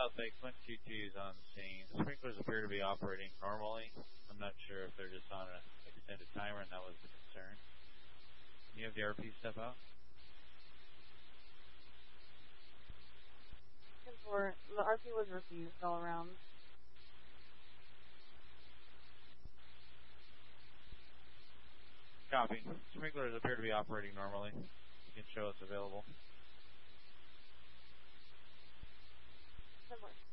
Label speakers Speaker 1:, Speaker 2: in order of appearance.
Speaker 1: South Bay, Quint 22 is on the scene. Sprinklers appear to be operating normally. I'm not sure if they're just on an extended timer, and that was the concern. Can you have the RP step out?
Speaker 2: 10-4, the RP was refused all around.
Speaker 1: Copy. Sprinklers appear to be operating normally. You can show it's available.
Speaker 2: 10-4.